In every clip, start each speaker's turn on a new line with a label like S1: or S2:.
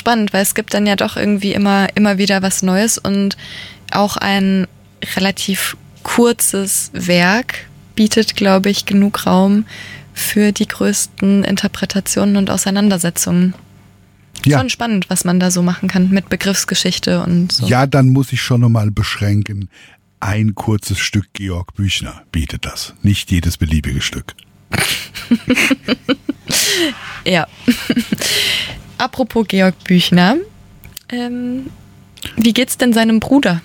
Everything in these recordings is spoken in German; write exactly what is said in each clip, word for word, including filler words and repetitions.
S1: spannend, weil es gibt dann ja doch irgendwie immer, immer wieder was Neues und auch ein relativ kurzes Werk bietet, glaube ich, genug Raum für die größten Interpretationen und Auseinandersetzungen. Ja. Schon spannend, was man da so machen kann mit Begriffsgeschichte und so.
S2: Ja, dann muss ich schon nochmal beschränken. Ein kurzes Stück Georg Büchner bietet das. Nicht jedes beliebige Stück.
S1: Ja. Apropos Georg Büchner. Ähm, wie geht's denn seinem Bruder?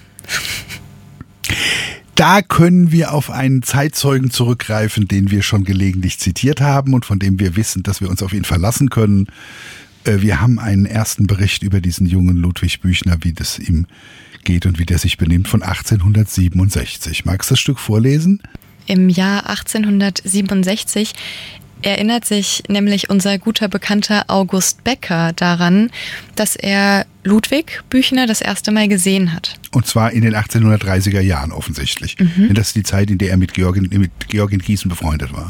S2: Da können wir auf einen Zeitzeugen zurückgreifen, den wir schon gelegentlich zitiert haben und von dem wir wissen, dass wir uns auf ihn verlassen können. Wir haben einen ersten Bericht über diesen jungen Ludwig Büchner, wie das ihm geht und wie der sich benimmt, von achtzehnhundertsiebenundsechzig. Magst du das Stück vorlesen?
S1: Im Jahr achtzehnhundertsiebenundsechzig erinnert sich nämlich unser guter Bekannter August Becker daran, dass er Ludwig Büchner das erste Mal gesehen hat.
S2: Und zwar in den achtzehnhundertdreißiger Jahren offensichtlich. Mhm. Denn das ist die Zeit, in der er mit Georg, mit Georg in Gießen befreundet war.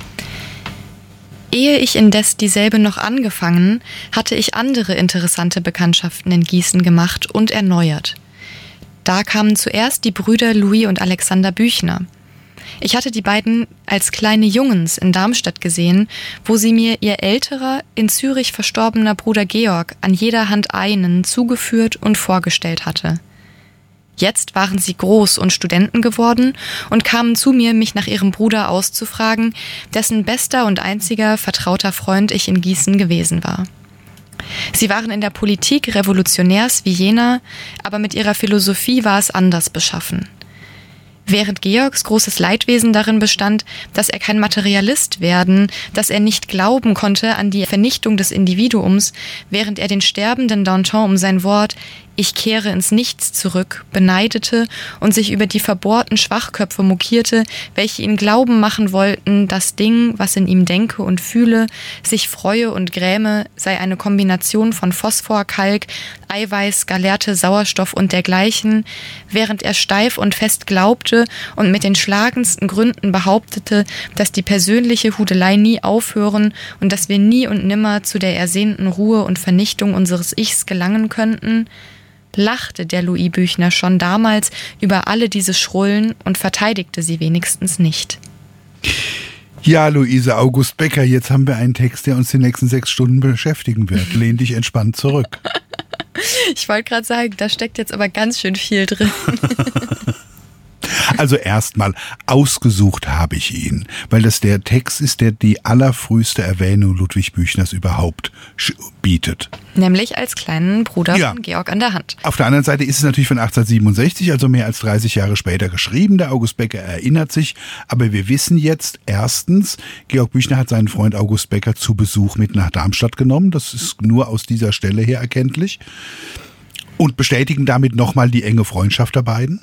S1: Ehe ich indes dieselbe noch angefangen, hatte ich andere interessante Bekanntschaften in Gießen gemacht und erneuert. Da kamen zuerst die Brüder Louis und Alexander Büchner. Ich hatte die beiden als kleine Jungens in Darmstadt gesehen, wo sie mir ihr älterer, in Zürich verstorbener Bruder Georg an jeder Hand einen zugeführt und vorgestellt hatte. Jetzt waren sie groß und Studenten geworden und kamen zu mir, mich nach ihrem Bruder auszufragen, dessen bester und einziger vertrauter Freund ich in Gießen gewesen war. Sie waren in der Politik Revolutionärs wie jener, aber mit ihrer Philosophie war es anders beschaffen. Während Georgs großes Leidwesen darin bestand, dass er kein Materialist werden, dass er nicht glauben konnte an die Vernichtung des Individuums, während er den sterbenden Danton um sein Wort »Ich kehre ins Nichts zurück« beneidete und sich über die verbohrten Schwachköpfe mokierte, welche ihn glauben machen wollten, das Ding, was in ihm denke und fühle, sich freue und gräme, sei eine Kombination von Phosphor, Kalk, Eiweiß, Gallerte, Sauerstoff und dergleichen, während er steif und fest glaubte und mit den schlagendsten Gründen behauptete, dass die persönliche Hudelei nie aufhören und dass wir nie und nimmer zu der ersehnten Ruhe und Vernichtung unseres Ichs gelangen könnten, lachte der Louis Büchner schon damals über alle diese Schrullen und verteidigte sie wenigstens nicht.
S2: Ja, Luise, August Becker, jetzt haben wir einen Text, der uns die nächsten sechs Stunden beschäftigen wird. Lehn dich entspannt zurück.
S1: Ich wollte gerade sagen, da steckt jetzt aber ganz schön viel drin.
S2: Also erstmal, ausgesucht habe ich ihn, weil das der Text ist, der die allerfrüheste Erwähnung Ludwig Büchners überhaupt bietet.
S1: Nämlich als kleinen Bruder
S2: ja.
S1: von Georg an der Hand.
S2: Auf der anderen Seite ist es natürlich von achtzehnhundertsiebenundsechzig, also mehr als dreißig Jahre später geschrieben. Der August Becker erinnert sich, aber wir wissen jetzt erstens, Georg Büchner hat seinen Freund August Becker zu Besuch mit nach Darmstadt genommen. Das ist nur aus dieser Stelle her erkenntlich. Und bestätigen damit nochmal die enge Freundschaft der beiden.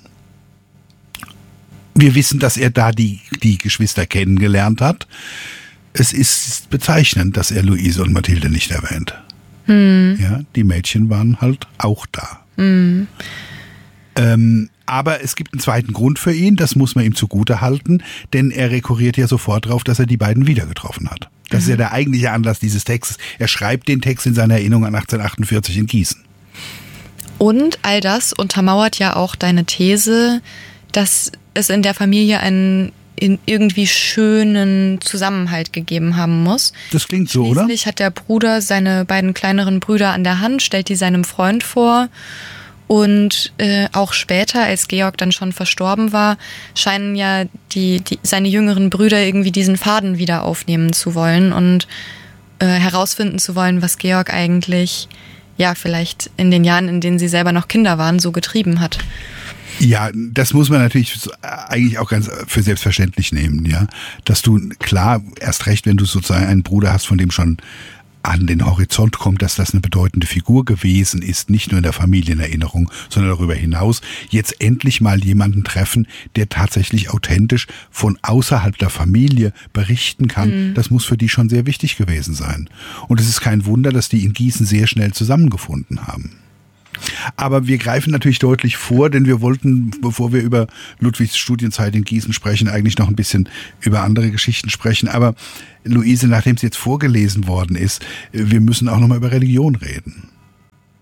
S2: Wir wissen, dass er da die, die Geschwister kennengelernt hat. Es ist bezeichnend, dass er Luise und Mathilde nicht erwähnt. Hm. Ja, die Mädchen waren halt auch da. Hm. Ähm, aber es gibt einen zweiten Grund für ihn, das muss man ihm zugute halten, denn er rekurriert ja sofort darauf, dass er die beiden wieder getroffen hat. Das mhm. ist ja der eigentliche Anlass dieses Textes. Er schreibt den Text in seiner Erinnerung an achtzehnhundertachtundvierzig in Gießen.
S1: Und all das untermauert ja auch deine These, dass es in der Familie einen in irgendwie schönen Zusammenhalt gegeben haben muss.
S2: Das klingt so, oder?
S1: Schließlich hat der Bruder seine beiden kleineren Brüder an der Hand, stellt die seinem Freund vor. Und äh, auch später, als Georg dann schon verstorben war, scheinen ja die, die, seine jüngeren Brüder irgendwie diesen Faden wieder aufnehmen zu wollen und äh, herausfinden zu wollen, was Georg eigentlich, ja, vielleicht in den Jahren, in denen sie selber noch Kinder waren, so getrieben hat.
S2: Ja, das muss man natürlich eigentlich auch ganz für selbstverständlich nehmen, ja. Dass du, klar, erst recht, wenn du sozusagen einen Bruder hast, von dem schon an den Horizont kommt, dass das eine bedeutende Figur gewesen ist, nicht nur in der Familienerinnerung, sondern darüber hinaus, jetzt endlich mal jemanden treffen, der tatsächlich authentisch von außerhalb der Familie berichten kann, mhm. das muss für die schon sehr wichtig gewesen sein. Und es ist kein Wunder, dass die in Gießen sehr schnell zusammengefunden haben. Aber wir greifen natürlich deutlich vor, denn wir wollten, bevor wir über Ludwigs Studienzeit in Gießen sprechen, eigentlich noch ein bisschen über andere Geschichten sprechen. Aber Luise, nachdem es jetzt vorgelesen worden ist, wir müssen auch noch mal über Religion reden.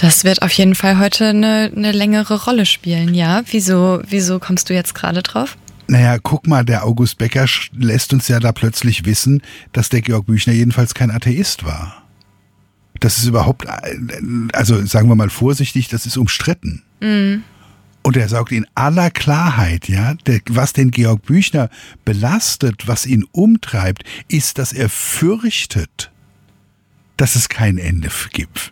S1: Das wird auf jeden Fall heute eine, eine längere Rolle spielen, ja. Wieso, wieso kommst du jetzt gerade drauf?
S2: Naja, guck mal, der August Becker lässt uns ja da plötzlich wissen, dass der Georg Büchner jedenfalls kein Atheist war. Das ist überhaupt, also sagen wir mal vorsichtig, das ist umstritten. Mhm. Und er sagt in aller Klarheit, ja, der, was den Georg Büchner belastet, was ihn umtreibt, ist, dass er fürchtet, dass es kein Ende gibt.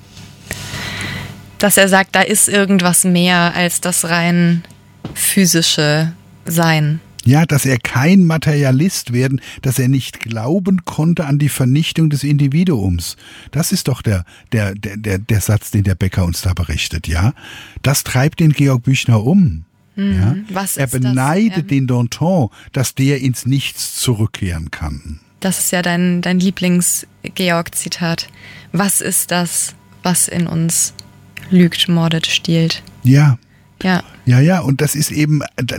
S1: Dass er sagt, da ist irgendwas mehr als das rein physische Sein.
S2: Ja, dass er kein Materialist werden, dass er nicht glauben konnte an die Vernichtung des Individuums. Das ist doch der, der, der, der, der Satz, den der Becker uns da berichtet, ja. Das treibt den Georg Büchner um. Hm, ja? Was er beneidet das? den Danton, dass der ins Nichts zurückkehren kann.
S1: Das ist ja dein, dein Lieblings-Georg-Zitat. Was ist das, was in uns lügt, mordet, stiehlt?
S2: Ja.
S1: Ja.
S2: Ja, ja, und das ist eben,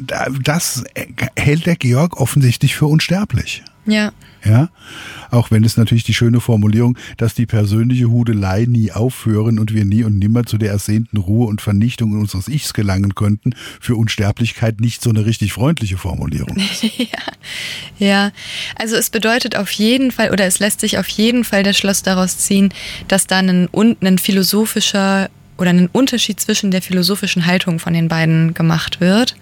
S2: das hält der Georg offensichtlich für unsterblich.
S1: Ja.
S2: Ja, auch wenn es natürlich die schöne Formulierung, dass die persönliche Hudelei nie aufhören und wir nie und nimmer zu der ersehnten Ruhe und Vernichtung unseres Ichs gelangen könnten, für Unsterblichkeit nicht so eine richtig freundliche Formulierung ist.
S1: Ja. Ja, also es bedeutet auf jeden Fall, oder es lässt sich auf jeden Fall das Schluss daraus ziehen, dass da ein, ein philosophischer oder ein Unterschied zwischen der philosophischen Haltung von den beiden gemacht wird.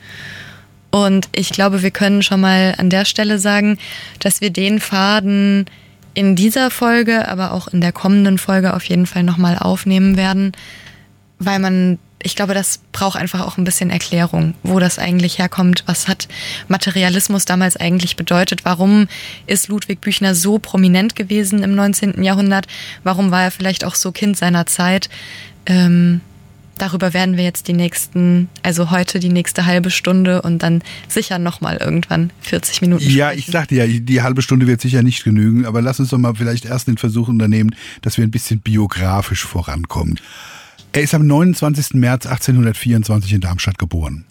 S1: Und ich glaube, wir können schon mal an der Stelle sagen, dass wir den Faden in dieser Folge, aber auch in der kommenden Folge auf jeden Fall nochmal aufnehmen werden, weil man, ich glaube, das braucht einfach auch ein bisschen Erklärung, wo das eigentlich herkommt. Was hat Materialismus damals eigentlich bedeutet? Warum ist Ludwig Büchner so prominent gewesen im neunzehnten Jahrhundert? Warum war er vielleicht auch so Kind seiner Zeit? Ähm, darüber werden wir jetzt die nächsten, also heute die nächste halbe Stunde und dann sicher nochmal irgendwann vierzig Minuten sprechen.
S2: Ja, ich sagte ja, die halbe Stunde wird sicher nicht genügen, aber lass uns doch mal vielleicht erst den Versuch unternehmen, dass wir ein bisschen biografisch vorankommen. Er ist am neunundzwanzigsten März achtzehnhundertvierundzwanzig in Darmstadt geboren.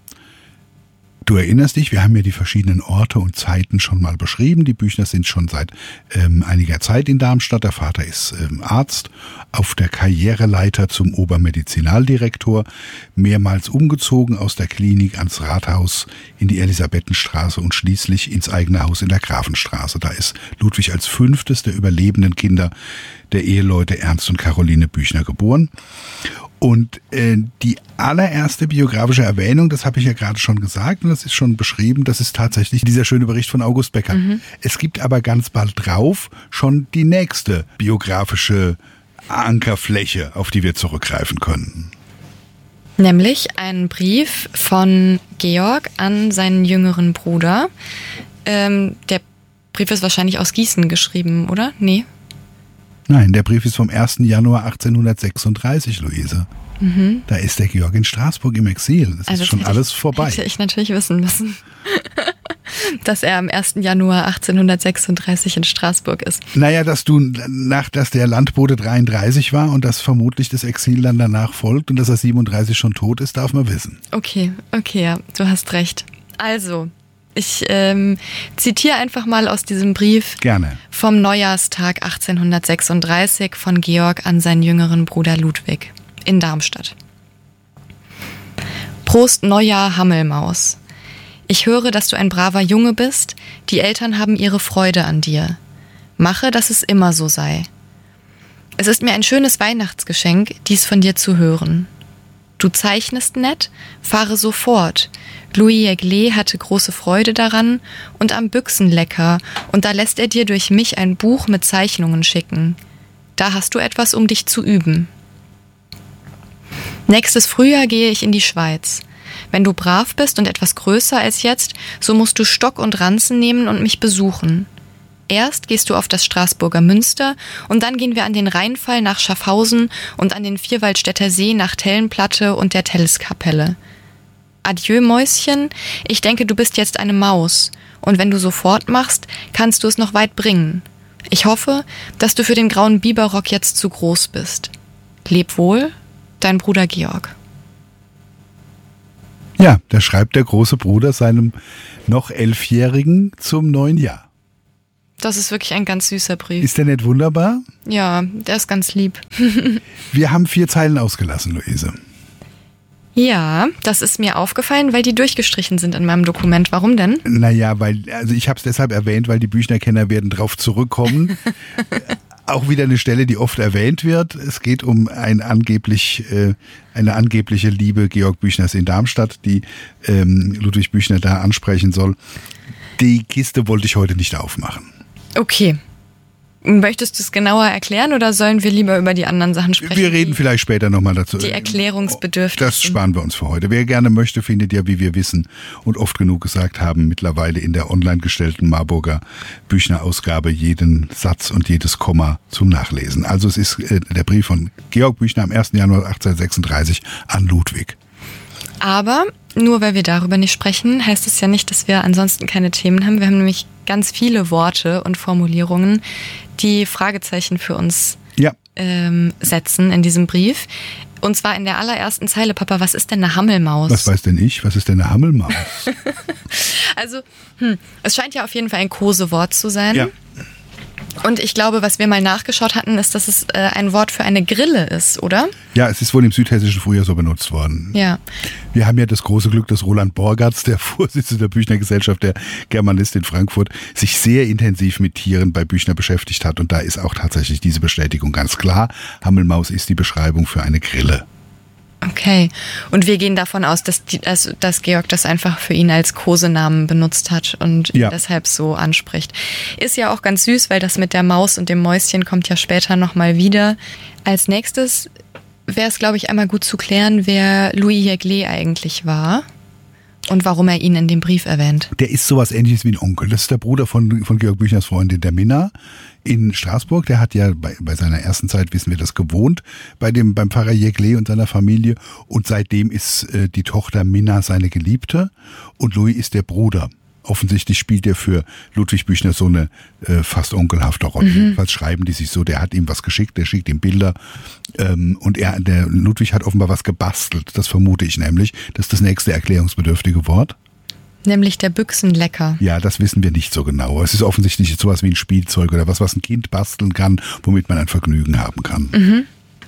S2: Du erinnerst dich, wir haben ja die verschiedenen Orte und Zeiten schon mal beschrieben. Die Büchner sind schon seit ähm, einiger Zeit in Darmstadt. Der Vater ist ähm, Arzt, auf der Karriereleiter zum Obermedizinaldirektor, mehrmals umgezogen aus der Klinik ans Rathaus in die Elisabethenstraße und schließlich ins eigene Haus in der Grafenstraße. Da ist Ludwig als fünftes der überlebenden Kinder der Eheleute Ernst und Caroline Büchner geboren. Und äh, die allererste biografische Erwähnung, das habe ich ja gerade schon gesagt und das ist schon beschrieben, das ist tatsächlich dieser schöne Bericht von August Becker. Mhm. Es gibt aber ganz bald drauf schon die nächste biografische Ankerfläche, auf die wir zurückgreifen können.
S1: Nämlich einen Brief von Georg an seinen jüngeren Bruder. Ähm, der Brief ist wahrscheinlich aus Gießen geschrieben, oder? Nee.
S2: Nein, der Brief ist vom ersten Januar achtzehnhundertsechsunddreißig, Luise. Mhm. Da ist der Georg in Straßburg im Exil. Das also ist schon alles
S1: ich,
S2: vorbei.
S1: Hätte ich natürlich wissen müssen, dass er am ersten Januar achtzehnhundertsechsunddreißig in Straßburg ist.
S2: Naja, dass du nach, dass der Landbote dreiunddreißig war und dass vermutlich das Exil dann danach folgt und dass er siebenunddreißig schon tot ist, darf man wissen.
S1: Okay, okay, ja, du hast recht. Also, ich ähm, zitiere einfach mal aus diesem Brief.
S2: Gerne.
S1: Vom Neujahrstag achtzehnhundertsechsunddreißig von Georg an seinen jüngeren Bruder Ludwig in Darmstadt. Prost Neujahr, Hammelmaus. Ich höre, dass du ein braver Junge bist. Die Eltern haben ihre Freude an dir. Mache, dass es immer so sei. Es ist mir ein schönes Weihnachtsgeschenk, dies von dir zu hören. Du zeichnest nett, fahre sofort. Louis Jäglé hatte große Freude daran und am Büchsenlecker und da lässt er dir durch mich ein Buch mit Zeichnungen schicken. Da hast du etwas, um dich zu üben. Nächstes Frühjahr gehe ich in die Schweiz. Wenn du brav bist und etwas größer als jetzt, so musst du Stock und Ranzen nehmen und mich besuchen. Erst gehst du auf das Straßburger Münster und dann gehen wir an den Rheinfall nach Schaffhausen und an den Vierwaldstätter See nach Tellenplatte und der Telleskapelle. Adieu, Mäuschen, ich denke, du bist jetzt eine Maus und wenn du so fortmachst, kannst du es noch weit bringen. Ich hoffe, dass du für den grauen Biberrock jetzt zu groß bist. Leb wohl, dein Bruder Georg.
S2: Ja, da schreibt der große Bruder seinem noch Elfjährigen zum neuen Jahr.
S1: das ist wirklich ein ganz süßer Brief.
S2: Ist der nicht wunderbar?
S1: Ja, der ist ganz lieb.
S2: Wir haben vier Zeilen ausgelassen, Luise.
S1: Ja, das ist mir aufgefallen, weil die durchgestrichen sind in meinem Dokument. Warum denn?
S2: Naja, weil, also ich habe es deshalb erwähnt, weil die Büchner-Kenner werden drauf zurückkommen. Auch wieder eine Stelle, die oft erwähnt wird. Es geht um ein angeblich, äh, eine angebliche Liebe Georg Büchners in Darmstadt, die ähm, Ludwig Büchner da ansprechen soll. Die Kiste wollte ich heute nicht aufmachen.
S1: Okay. Möchtest du es genauer erklären oder sollen wir lieber über die anderen Sachen sprechen?
S2: Wir reden vielleicht später nochmal dazu.
S1: Die erklärungsbedürftig
S2: Das
S1: sind.
S2: sparen wir uns für heute. Wer gerne möchte, findet ja, wie wir wissen und oft genug gesagt haben, mittlerweile in der online gestellten Marburger Büchner-Ausgabe jeden Satz und jedes Komma zum Nachlesen. Also es ist äh, der Brief von Georg Büchner am ersten Januar achtzehnhundertsechsunddreißig an Ludwig.
S1: Aber nur weil wir darüber nicht sprechen, heißt es ja nicht, dass wir ansonsten keine Themen haben. Wir haben nämlich ganz viele Worte und Formulierungen, die Fragezeichen für uns
S2: ja.
S1: ähm, setzen in diesem Brief. Und zwar in der allerersten Zeile, Papa, was ist denn eine Hammelmaus?
S2: Was weiß denn ich? Was ist denn eine Hammelmaus?
S1: Also, hm, es scheint ja auf jeden Fall ein Kosewort zu sein.
S2: Ja.
S1: Und ich glaube, was wir mal nachgeschaut hatten, ist, dass es äh, ein Wort für eine Grille ist, oder?
S2: Ja, es ist wohl im Südhessischen früher so benutzt worden.
S1: Ja.
S2: Wir haben ja das große Glück, dass Roland Borgartz, der Vorsitzende der Büchner Gesellschaft, der Germanist in Frankfurt, sich sehr intensiv mit Tieren bei Büchner beschäftigt hat. Und da ist auch tatsächlich diese Bestätigung ganz klar. Hammelmaus ist die Beschreibung für eine Grille.
S1: Okay. Und wir gehen davon aus, dass, die, dass, dass Georg das einfach für ihn als Kosenamen benutzt hat und
S2: ja.
S1: ihn deshalb so anspricht. Ist ja auch ganz süß, weil das mit der Maus und dem Mäuschen kommt ja später nochmal wieder. Als nächstes wäre es, glaube ich, einmal gut zu klären, wer Louis Jeglet eigentlich war und warum er ihn in dem Brief erwähnt.
S2: Der ist sowas Ähnliches wie ein Onkel. Das ist der Bruder von, von Georg Büchners Freundin, der Minna in Straßburg. Der hat ja bei, bei seiner ersten Zeit, wissen wir das, gewohnt bei dem, beim Pfarrer Jeglet und seiner Familie. Und seitdem ist äh, die Tochter Minna seine Geliebte und Louis ist der Bruder. Offensichtlich spielt er für Ludwig Büchner so eine äh, fast onkelhafte Rolle. Mhm. Jedenfalls schreiben die sich so, der hat ihm was geschickt, der schickt ihm Bilder. Ähm, und er, der Ludwig hat offenbar was gebastelt. Das vermute ich nämlich. Das ist das nächste erklärungsbedürftige Wort.
S1: Nämlich der Büchsenlecker.
S2: Ja, das wissen wir nicht so genau. Es ist offensichtlich sowas wie ein Spielzeug oder was, was ein Kind basteln kann, womit man ein Vergnügen haben kann.
S1: Mhm.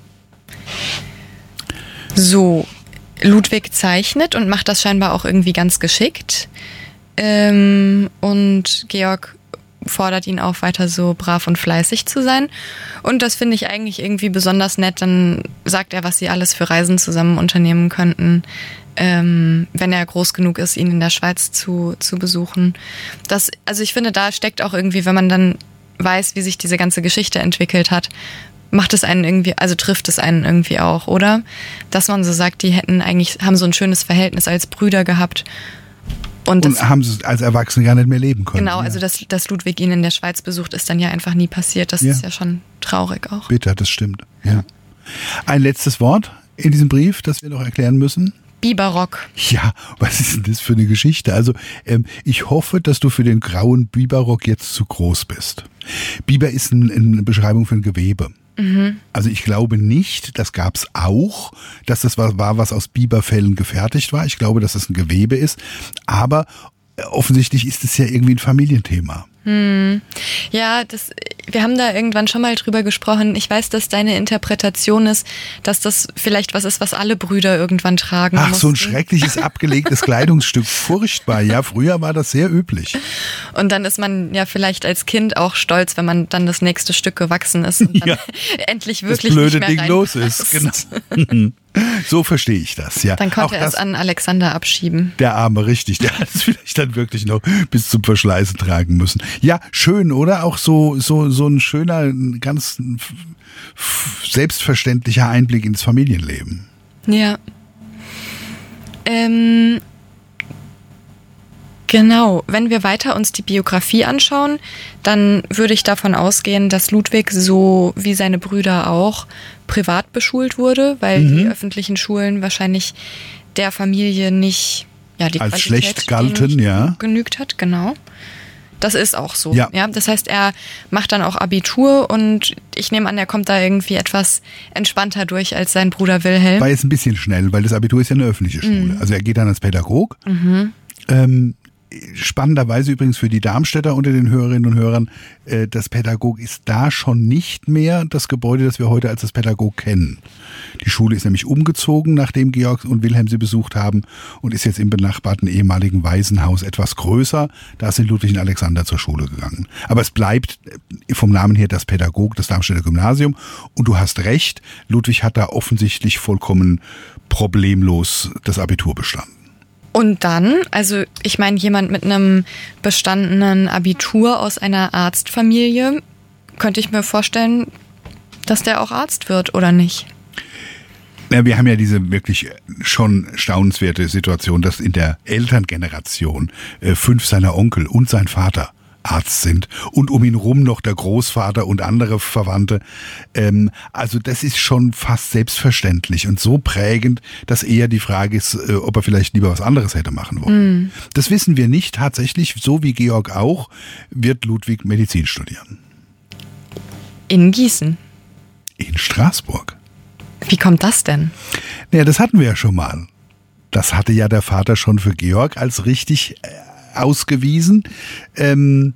S1: So, Ludwig zeichnet und macht das scheinbar auch irgendwie ganz geschickt. Ähm, und Georg fordert ihn auf, weiter so brav und fleißig zu sein. Und das finde ich eigentlich irgendwie besonders nett. Dann sagt er, was sie alles für Reisen zusammen unternehmen könnten, ähm, wenn er groß genug ist, ihn in der Schweiz zu, zu besuchen. Das, also ich finde, da steckt auch irgendwie, wenn man dann weiß, wie sich diese ganze Geschichte entwickelt hat, macht es einen irgendwie, also trifft es einen irgendwie auch, oder? Dass man so sagt, die hätten eigentlich, haben so ein schönes Verhältnis als Brüder gehabt. Und, das,
S2: und haben sie als Erwachsene gar nicht mehr leben können.
S1: Genau,
S2: ja.
S1: also dass, dass Ludwig ihn in der Schweiz besucht, ist dann ja einfach nie passiert. Das
S2: ja.
S1: ist ja schon traurig auch.
S2: Bitter, das stimmt. Ja. Ein letztes Wort in diesem Brief, das wir noch erklären müssen.
S1: Biberrock.
S2: Ja, was ist denn das für eine Geschichte? Also ähm, ich hoffe, dass du für den grauen Biberrock jetzt zu groß bist. Biber ist ein, eine Beschreibung für ein Gewebe. Mhm. Also ich glaube nicht, das gab es auch, dass das was war, was aus Biberfellen gefertigt war. Ich glaube, dass das ein Gewebe ist. Aber offensichtlich ist es ja irgendwie ein Familienthema.
S1: Hm. Ja, das, wir haben da irgendwann schon mal drüber gesprochen. Ich weiß, dass deine Interpretation ist, dass das vielleicht was ist, was alle Brüder irgendwann tragen
S2: Ach,
S1: mussten.
S2: so ein schreckliches, abgelegtes Kleidungsstück. Furchtbar. Ja, früher war das sehr üblich.
S1: Und dann ist man ja vielleicht als Kind auch stolz, wenn man dann das nächste Stück gewachsen ist und dann
S2: ja,
S1: endlich wirklich
S2: das blöde
S1: nicht mehr
S2: Ding los ist. Genau. So verstehe ich das, ja.
S1: Dann konnte
S2: auch
S1: er es an Alexander abschieben.
S2: Der Arme, richtig. Der hat es vielleicht dann wirklich noch bis zum Verschleißen tragen müssen. Ja, schön, oder? Auch so, so, so ein schöner, ganz selbstverständlicher Einblick ins Familienleben.
S1: Ja. Ähm, genau. Wenn wir weiter uns die Biografie anschauen, dann würde ich davon ausgehen, dass Ludwig so wie seine Brüder auch privat beschult wurde, weil mhm. die öffentlichen Schulen wahrscheinlich der Familie nicht, ja, die
S2: als
S1: Qualität
S2: schlecht galten, ja,
S1: genügt hat, genau. Das ist auch so.
S2: Ja.
S1: Ja, das heißt, er macht dann auch Abitur und ich nehme an, er kommt da irgendwie etwas entspannter durch als sein Bruder Wilhelm.
S2: War jetzt ein bisschen schnell, weil das Abitur ist ja eine öffentliche Schule.
S1: Mhm.
S2: Also er geht dann als Pädagog.
S1: Mhm.
S2: Ähm, spannenderweise übrigens für die Darmstädter unter den Hörerinnen und Hörern, äh, das Pädagog ist da schon nicht mehr das Gebäude, das wir heute als das Pädagog kennen. Die Schule ist nämlich umgezogen, nachdem Georg und Wilhelm sie besucht haben und ist jetzt im benachbarten ehemaligen Waisenhaus etwas größer. Da sind Ludwig und Alexander zur Schule gegangen. Aber es bleibt vom Namen her das Pädagog, das Darmstädter Gymnasium. Und du hast recht, Ludwig hat da offensichtlich vollkommen problemlos das Abitur bestanden.
S1: Und dann, also ich meine, jemand mit einem bestandenen Abitur aus einer Arztfamilie, könnte ich mir vorstellen, dass der auch Arzt wird, oder nicht?
S2: Ja, wir haben ja diese wirklich schon staunenswerte Situation, dass in der Elterngeneration äh, fünf seiner Onkel und sein Vater Arzt sind und um ihn rum noch der Großvater und andere Verwandte. Ähm, also das ist schon fast selbstverständlich und so prägend, dass eher die Frage ist, äh, ob er vielleicht lieber was anderes hätte machen wollen. Mm. Das wissen wir nicht. Tatsächlich, so wie Georg auch, wird Ludwig Medizin studieren.
S1: In Gießen?
S2: In Straßburg.
S1: Wie kommt das denn?
S2: Naja, das hatten wir ja schon mal. Das hatte ja der Vater schon für Georg als richtig äh, ausgewiesen. Ähm,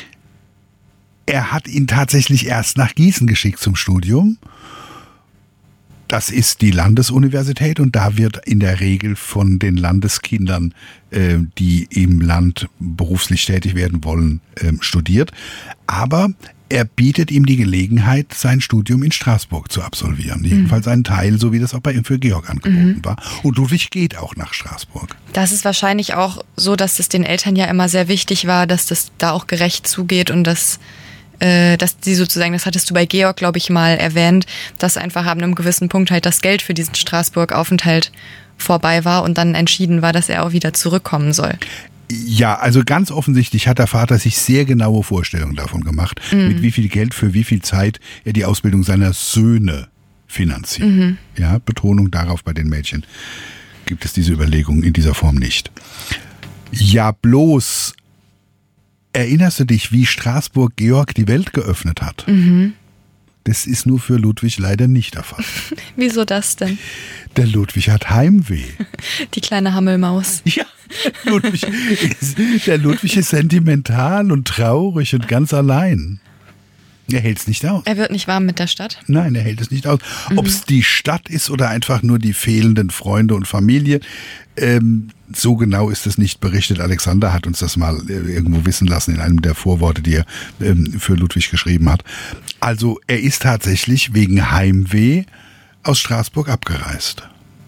S2: er hat ihn tatsächlich erst nach Gießen geschickt zum Studium. Das ist die Landesuniversität und da wird in der Regel von den Landeskindern, äh, die im Land beruflich tätig werden wollen, äh, studiert. Aber er bietet ihm die Gelegenheit, sein Studium in Straßburg zu absolvieren. Mhm. Jedenfalls einen Teil, so wie das auch bei ihm für Georg angeboten mhm. war. Und Ludwig geht auch nach Straßburg.
S1: Das ist wahrscheinlich auch so, dass es den Eltern ja immer sehr wichtig war, dass das da auch gerecht zugeht und dass, äh, dass sie sozusagen, das hattest du bei Georg, glaube ich, mal erwähnt, dass einfach ab einem gewissen Punkt halt das Geld für diesen Straßburg-Aufenthalt vorbei war und dann entschieden war, dass er auch wieder zurückkommen soll.
S2: Ja, also ganz offensichtlich hat der Vater sich sehr genaue Vorstellungen davon gemacht, mhm. mit wie viel Geld für wie viel Zeit er die Ausbildung seiner Söhne finanziert. Mhm. Ja, Betonung darauf bei den Mädchen gibt es diese Überlegungen in dieser Form nicht. Ja, bloß erinnerst du dich, wie Straßburg Georg die Welt geöffnet hat? Mhm. Das ist nur für Ludwig leider nicht der Fall.
S1: Wieso das denn?
S2: Der Ludwig hat Heimweh.
S1: Die kleine Hammelmaus.
S2: Ja, Ludwig ist, der Ludwig ist sentimental und traurig und ganz allein. Er hält es nicht aus.
S1: Er wird nicht warm mit der Stadt?
S2: Nein, er hält es nicht aus. Mhm. Ob es die Stadt ist oder einfach nur die fehlenden Freunde und Familie, ähm, so genau ist es nicht berichtet. Alexander hat uns das mal äh, irgendwo wissen lassen in einem der Vorworte, die er ähm, für Ludwig geschrieben hat. Also er ist tatsächlich wegen Heimweh aus Straßburg abgereist.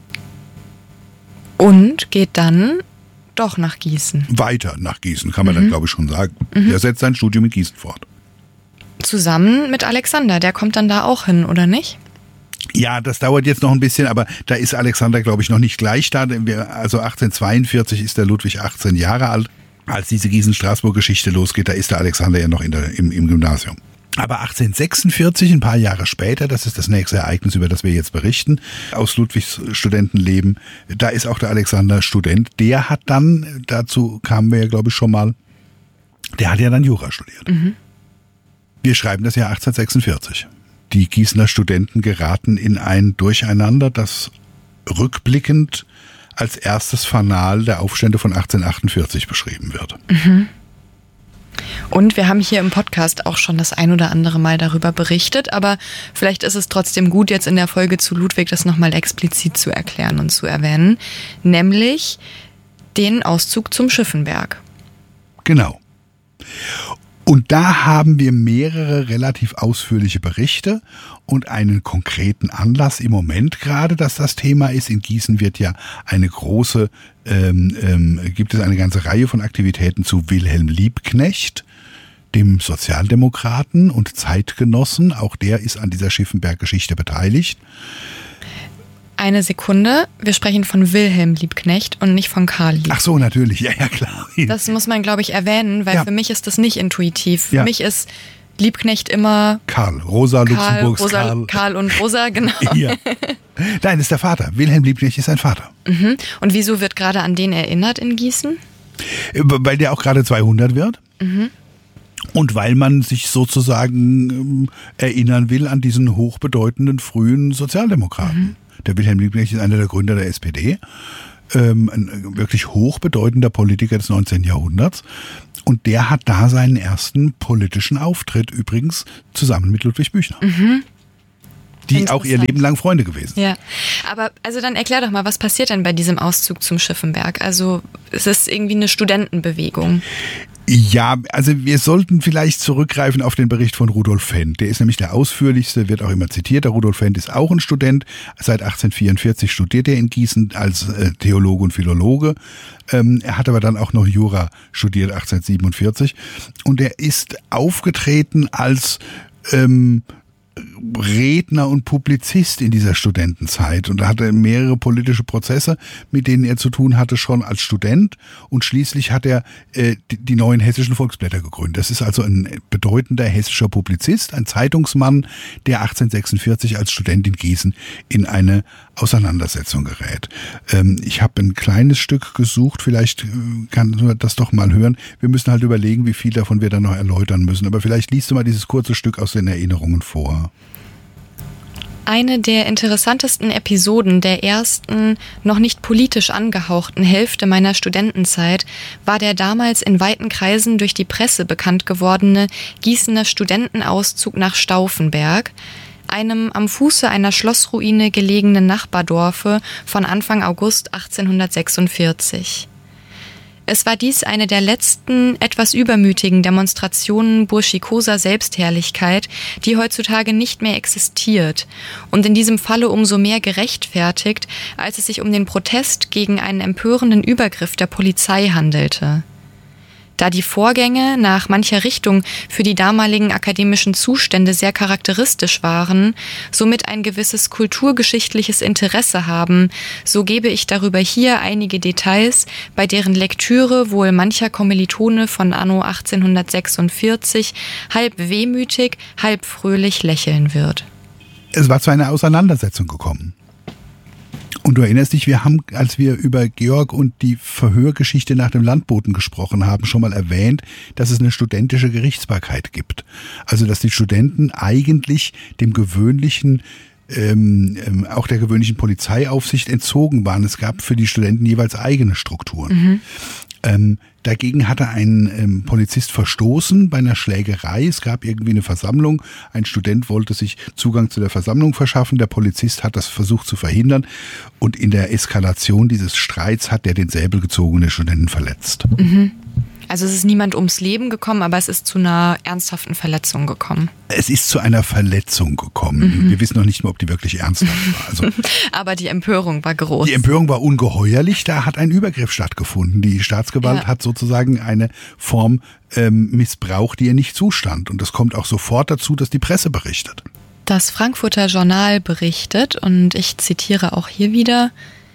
S1: Und geht dann doch nach Gießen.
S2: Weiter nach Gießen, kann man mhm. dann glaube ich schon sagen. Mhm. Er setzt sein Studium in Gießen fort.
S1: Zusammen mit Alexander, der kommt dann da auch hin, oder nicht?
S2: Ja, das dauert jetzt noch ein bisschen, aber da ist Alexander, glaube ich, noch nicht gleich da. Also achtzehnhundertzweiundvierzig ist der Ludwig achtzehn Jahre alt. Als diese Gießen-Straßburg-Geschichte losgeht, da ist der Alexander ja noch in der, im, im Gymnasium. Aber achtzehnhundertsechsundvierzig, ein paar Jahre später, das ist das nächste Ereignis, über das wir jetzt berichten, aus Ludwigs Studentenleben, da ist auch der Alexander Student. Der hat dann, dazu kamen wir ja, glaube ich, schon mal, der hat ja dann Jura studiert. Mhm. Wir schreiben das Jahr achtzehnhundertsechsundvierzig. Die Gießener Studenten geraten in ein Durcheinander, das rückblickend als erstes Fanal der Aufstände von achtzehnhundertachtundvierzig beschrieben wird.
S1: Mhm. Und wir haben hier im Podcast auch schon das ein oder andere Mal darüber berichtet, aber vielleicht ist es trotzdem gut, jetzt in der Folge zu Ludwig das nochmal explizit zu erklären und zu erwähnen, nämlich den Auszug zum Schiffenberg.
S2: Genau. Und da haben wir mehrere relativ ausführliche Berichte und einen konkreten Anlass im Moment gerade, dass das Thema ist. In Gießen wird ja eine große, ähm, ähm, gibt es eine ganze Reihe von Aktivitäten zu Wilhelm Liebknecht, dem Sozialdemokraten und Zeitgenossen. Auch der ist an dieser Schiffenberg-Geschichte beteiligt.
S1: Eine Sekunde, wir sprechen von Wilhelm Liebknecht und nicht von Karl Liebknecht.
S2: Ach so, natürlich, ja, ja, klar.
S1: Das muss man, glaube ich, erwähnen, weil ja. für mich ist das nicht intuitiv. Für ja. mich ist Liebknecht immer
S2: Karl, Rosa
S1: Karl,
S2: Luxemburgs
S1: Rosa,
S2: Karl.
S1: Karl und Rosa, genau.
S2: Ja. Nein, das ist der Vater. Wilhelm Liebknecht ist sein Vater.
S1: Mhm. Und wieso wird gerade an den erinnert in Gießen?
S2: Weil der auch gerade zweihundert wird.
S1: Mhm.
S2: Und weil man sich sozusagen ähm, erinnern will an diesen hochbedeutenden frühen Sozialdemokraten. Mhm. Der Wilhelm Liebknecht ist einer der Gründer der S P D. ähm, ein wirklich hochbedeutender Politiker des neunzehnten Jahrhunderts. Und der hat da seinen ersten politischen Auftritt übrigens zusammen mit Ludwig Büchner.
S1: Mhm.
S2: Die auch ihr Leben lang Freunde gewesen.
S1: Ja, aber also dann erklär doch mal, was passiert denn bei diesem Auszug zum Schiffenberg? Also es ist irgendwie eine Studentenbewegung.
S2: Ja, also wir sollten vielleicht zurückgreifen auf den Bericht von Rudolf Fendt. Der ist nämlich der ausführlichste, wird auch immer zitiert. Der Rudolf Fendt ist auch ein Student. Seit achtzehnhundertvierundvierzig studiert er in Gießen als äh, Theologe und Philologe. Ähm, er hat aber dann auch noch Jura studiert, achtzehnhundertsiebenundvierzig. Und er ist aufgetreten als ähm, Redner und Publizist in dieser Studentenzeit und da hatte er mehrere politische Prozesse, mit denen er zu tun hatte, schon als Student, und schließlich hat er äh, die, die neuen hessischen Volksblätter gegründet. Das ist also ein bedeutender hessischer Publizist, ein Zeitungsmann, der achtzehnhundertsechsundvierzig als Student in Gießen in eine Auseinandersetzung gerät. Ähm, ich habe ein kleines Stück gesucht, vielleicht kann man das doch mal hören. Wir müssen halt überlegen, wie viel davon wir dann noch erläutern müssen, aber vielleicht liest du mal dieses kurze Stück aus den Erinnerungen vor.
S1: Eine der interessantesten Episoden der ersten, noch nicht politisch angehauchten Hälfte meiner Studentenzeit war der damals in weiten Kreisen durch die Presse bekannt gewordene Gießener Studentenauszug nach Stauffenberg, einem am Fuße einer Schlossruine gelegenen Nachbardorfe von Anfang August achtzehnhundertsechsundvierzig. Es war dies eine der letzten, etwas übermütigen Demonstrationen burschikoser Selbstherrlichkeit, die heutzutage nicht mehr existiert und in diesem Falle umso mehr gerechtfertigt, als es sich um den Protest gegen einen empörenden Übergriff der Polizei handelte. Da die Vorgänge nach mancher Richtung für die damaligen akademischen Zustände sehr charakteristisch waren, somit ein gewisses kulturgeschichtliches Interesse haben, so gebe ich darüber hier einige Details, bei deren Lektüre wohl mancher Kommilitone von anno achtzehnhundertsechsundvierzig halb wehmütig, halb fröhlich lächeln wird.
S2: Es war zu einer Auseinandersetzung gekommen. Und du erinnerst dich, wir haben, als wir über Georg und die Verhörgeschichte nach dem Landboten gesprochen haben, schon mal erwähnt, dass es eine studentische Gerichtsbarkeit gibt. Also dass die Studenten eigentlich dem gewöhnlichen, ähm, ähm, auch der gewöhnlichen Polizeiaufsicht entzogen waren. Es gab für die Studenten jeweils eigene Strukturen. Mhm. Ähm, dagegen hatte ein ähm, Polizist verstoßen bei einer Schlägerei. Es gab irgendwie eine Versammlung. Ein Student wollte sich Zugang zu der Versammlung verschaffen. Der Polizist hat das versucht zu verhindern. Und in der Eskalation dieses Streits hat der den Säbel gezogen und den Studenten verletzt.
S1: Mhm. Also es ist niemand ums Leben gekommen, aber es ist zu einer ernsthaften Verletzung gekommen.
S2: Es ist zu einer Verletzung gekommen. Mhm. Wir wissen noch nicht mehr, ob die wirklich ernsthaft war. Also,
S1: aber die Empörung war groß.
S2: Die Empörung war ungeheuerlich. Da hat ein Übergriff stattgefunden. Die Staatsgewalt ja. hat sozusagen eine Form ähm, missbraucht, die ihr nicht zustand. Und das kommt auch sofort dazu, dass die Presse berichtet.
S1: Das Frankfurter Journal berichtet, und ich zitiere auch hier wieder: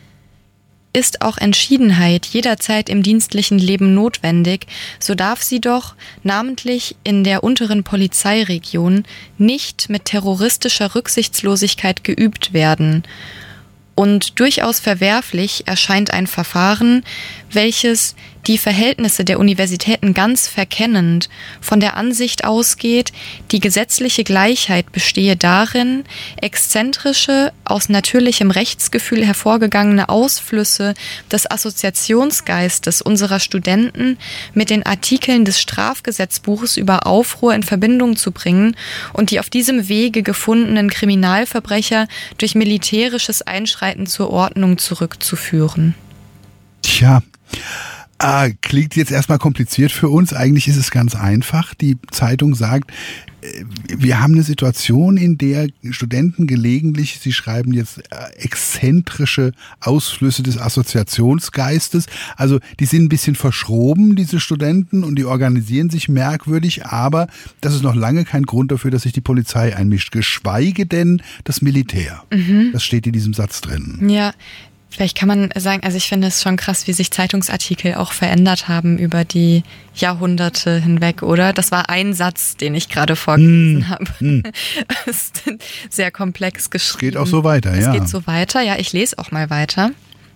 S1: Ist auch Entschiedenheit jederzeit im dienstlichen Leben notwendig, so darf sie doch, namentlich in der unteren Polizeiregion, nicht mit terroristischer Rücksichtslosigkeit geübt werden. Und durchaus verwerflich erscheint ein Verfahren, welches die Verhältnisse der Universitäten ganz verkennend von der Ansicht ausgeht, die gesetzliche Gleichheit bestehe darin, exzentrische, aus natürlichem Rechtsgefühl hervorgegangene Ausflüsse des Assoziationsgeistes unserer Studenten mit den Artikeln des Strafgesetzbuches über Aufruhr in Verbindung zu bringen und die auf diesem Wege gefundenen Kriminalverbrecher durch militärisches Einschreiten zur Ordnung zurückzuführen.
S2: Tja, Ah, klingt jetzt erstmal kompliziert für uns. Eigentlich ist es ganz einfach. Die Zeitung sagt, wir haben eine Situation, in der Studenten gelegentlich, sie schreiben jetzt exzentrische Ausflüsse des Assoziationsgeistes, also die sind ein bisschen verschroben, diese Studenten, und die organisieren sich merkwürdig, aber das ist noch lange kein Grund dafür, dass sich die Polizei einmischt, geschweige denn das Militär. Mhm. Das steht in diesem Satz drin.
S1: Ja. Vielleicht kann man sagen, also ich finde es schon krass, wie sich Zeitungsartikel auch verändert haben über die Jahrhunderte hinweg, oder? Das war ein Satz, den ich gerade vorgelesen mm, habe. Mm. Ist sehr komplex geschrieben.
S2: Es geht auch so weiter,
S1: es
S2: ja.
S1: Es geht so weiter, ja, ich lese auch mal weiter.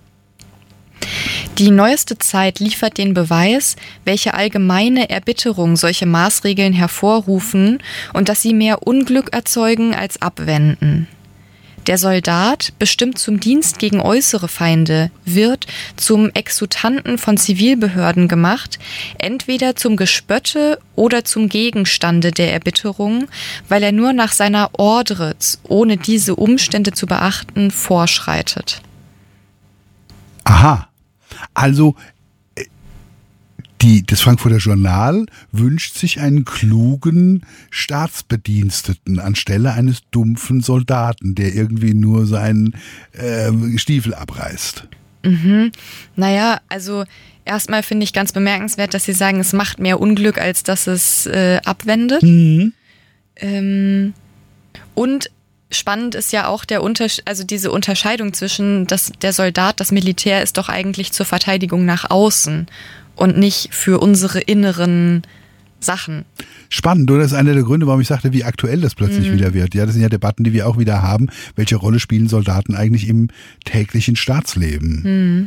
S1: Die neueste Zeit liefert den Beweis, welche allgemeine Erbitterung solche Maßregeln hervorrufen und dass sie mehr Unglück erzeugen als abwenden. Der Soldat, bestimmt zum Dienst gegen äußere Feinde, wird zum Exutanten von Zivilbehörden gemacht, entweder zum Gespötte oder zum Gegenstande der Erbitterung, weil er nur nach seiner Ordre, ohne diese Umstände zu beachten, vorschreitet.
S2: Aha, also Die, das Frankfurter Journal wünscht sich einen klugen Staatsbediensteten anstelle eines dumpfen Soldaten, der irgendwie nur seinen äh, Stiefel abreißt.
S1: Mhm. Naja, also erstmal finde ich ganz bemerkenswert, dass Sie sagen, es macht mehr Unglück, als dass es äh, abwendet.
S2: Mhm.
S1: Ähm, und spannend ist ja auch der Unterschied, also diese Unterscheidung zwischen dass der Soldat, das Militär ist doch eigentlich zur Verteidigung nach außen und nicht für unsere inneren Sachen.
S2: Spannend, oder? Das ist einer der Gründe, warum ich sagte, wie aktuell das plötzlich mhm. wieder wird. Ja, das sind ja Debatten, die wir auch wieder haben. Welche Rolle spielen Soldaten eigentlich im täglichen Staatsleben?
S1: Mhm.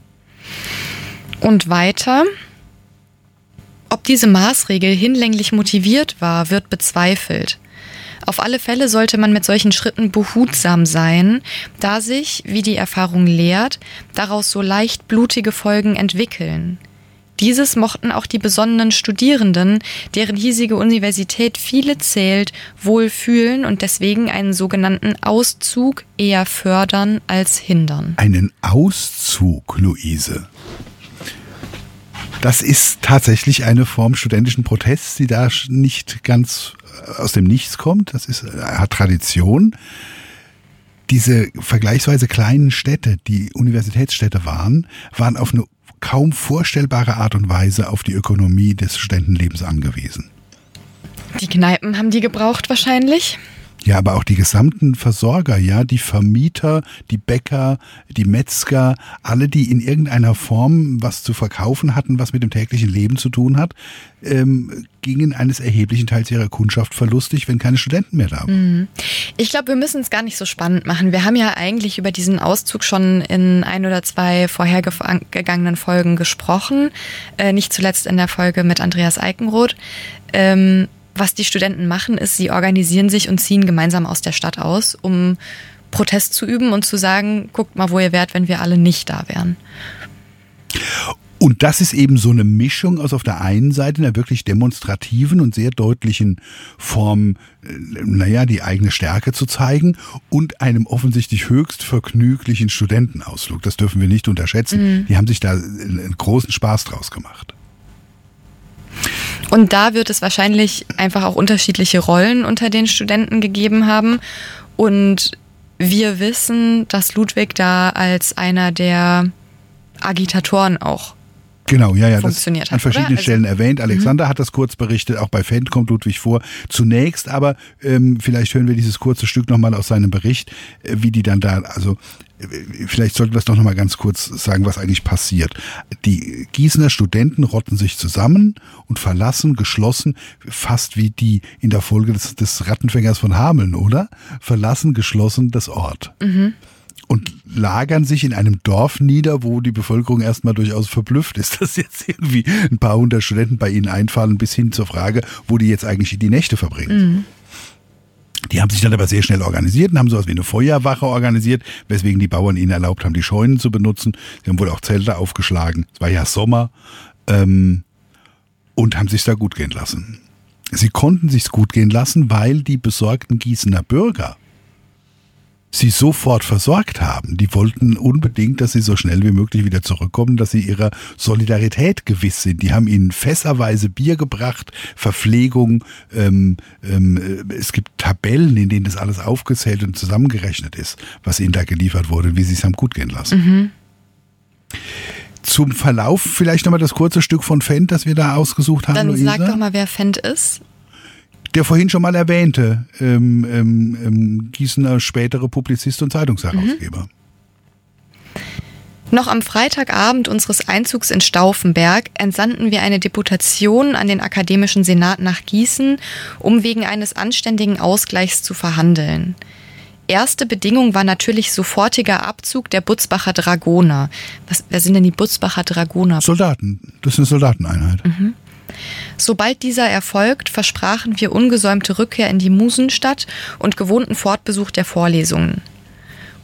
S1: Und weiter. Ob diese Maßregel hinlänglich motiviert war, wird bezweifelt. Auf alle Fälle sollte man mit solchen Schritten behutsam sein, da sich, wie die Erfahrung lehrt, daraus so leicht blutige Folgen entwickeln. Dieses mochten auch die besonnenen Studierenden, deren hiesige Universität viele zählt, wohl fühlen und deswegen einen sogenannten Auszug eher fördern als hindern.
S2: Einen Auszug, Luise? Das ist tatsächlich eine Form studentischen Protests, die da nicht ganz aus dem Nichts kommt. Das ist, hat Tradition. Diese vergleichsweise kleinen Städte, die Universitätsstädte waren, waren auf eine kaum vorstellbare Art und Weise auf die Ökonomie des Studentenlebens angewiesen.
S1: Die Kneipen haben die gebraucht wahrscheinlich.
S2: Ja, aber auch die gesamten Versorger, ja, die Vermieter, die Bäcker, die Metzger, alle, die in irgendeiner Form was zu verkaufen hatten, was mit dem täglichen Leben zu tun hat, ähm, gingen eines erheblichen Teils ihrer Kundschaft verlustig, wenn keine Studenten mehr da waren.
S1: Ich glaube, wir müssen es gar nicht so spannend machen. Wir haben ja eigentlich über diesen Auszug schon in ein oder zwei vorhergegangenen Folgen gesprochen, äh, nicht zuletzt in der Folge mit Andreas Eikenroth. Ähm, Was die Studenten machen, ist, sie organisieren sich und ziehen gemeinsam aus der Stadt aus, um Protest zu üben und zu sagen, guckt mal, wo ihr wärt, wenn wir alle nicht da wären.
S2: Und das ist eben so eine Mischung aus auf der einen Seite einer wirklich demonstrativen und sehr deutlichen Form, naja, die eigene Stärke zu zeigen und einem offensichtlich höchst vergnüglichen Studentenausflug. Das dürfen wir nicht unterschätzen. Mhm. Die haben sich da einen großen Spaß draus gemacht.
S1: Und da wird es wahrscheinlich einfach auch unterschiedliche Rollen unter den Studenten gegeben haben. Und wir wissen, dass Ludwig da als einer der Agitatoren auch
S2: Genau, ja, ja, das
S1: funktioniert hat,
S2: an verschiedenen
S1: oder?
S2: Stellen
S1: Also,
S2: erwähnt. Alexander
S1: mhm.
S2: hat das kurz berichtet, auch bei Fendt kommt Ludwig vor. Zunächst aber, ähm, vielleicht hören wir dieses kurze Stück nochmal aus seinem Bericht, äh, wie die dann da, also äh, vielleicht sollten wir es doch nochmal ganz kurz sagen, was eigentlich passiert. Die Gießener Studenten rotten sich zusammen und verlassen geschlossen, fast wie die in der Folge des, des Rattenfängers von Hameln, oder? Verlassen geschlossen das Ort.
S1: Mhm.
S2: Und lagern sich in einem Dorf nieder, wo die Bevölkerung erstmal durchaus verblüfft ist, dass jetzt irgendwie ein paar hundert Studenten bei ihnen einfallen, bis hin zur Frage, wo die jetzt eigentlich die Nächte verbringen. Mhm. Die haben sich dann aber sehr schnell organisiert und haben sowas wie eine Feuerwache organisiert, weswegen die Bauern ihnen erlaubt haben, die Scheunen zu benutzen. Sie haben wohl auch Zelte aufgeschlagen. Es war ja Sommer ähm, und haben sich da gut gehen lassen. Sie konnten sich's gut gehen lassen, weil die besorgten Gießener Bürger sie sofort versorgt haben. Die wollten unbedingt, dass sie so schnell wie möglich wieder zurückkommen, dass sie ihrer Solidarität gewiss sind. Die haben ihnen fässerweise Bier gebracht, Verpflegung, ähm, ähm, es gibt Tabellen, in denen das alles aufgezählt und zusammengerechnet ist, was ihnen da geliefert wurde, wie sie es haben gut gehen lassen. Mhm. Zum Verlauf vielleicht nochmal das kurze Stück von Fendt, das wir da ausgesucht haben,
S1: Dann
S2: Luisa.
S1: sag doch mal, wer Fendt ist.
S2: Der vorhin schon mal erwähnte ähm, ähm, ähm, Gießener spätere Publizist und Zeitungsherausgeber. Mhm.
S1: Noch am Freitagabend unseres Einzugs in Stauffenberg entsandten wir eine Deputation an den Akademischen Senat nach Gießen, um wegen eines anständigen Ausgleichs zu verhandeln. Erste Bedingung war natürlich sofortiger Abzug der Butzbacher Dragoner. Was, wer sind denn die Butzbacher Dragoner?
S2: Soldaten, das ist eine Soldateneinheit.
S1: Mhm. Sobald dieser erfolgt, versprachen wir ungesäumte Rückkehr in die Musenstadt und gewohnten Fortbesuch der Vorlesungen.